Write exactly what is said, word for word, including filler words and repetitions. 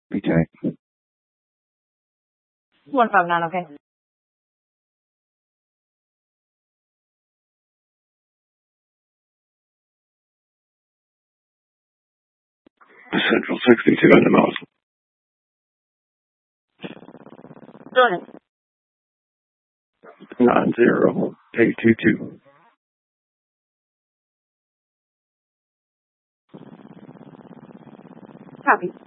Okay. one five nine, okay. Central sixty-two in the mouse. Doing it. Nine zero eight two two. Copy.